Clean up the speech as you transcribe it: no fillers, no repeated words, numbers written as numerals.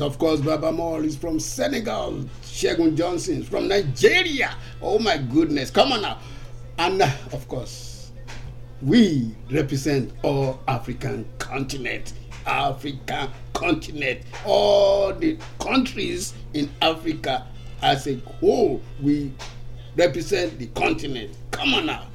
Yes, of course, Baba Mall is from Senegal. Shegun Johnson is from Nigeria. Oh my goodness, come on now. And of course, we represent all African continent. All the countries in Africa as a whole. We represent the continent. Come on now.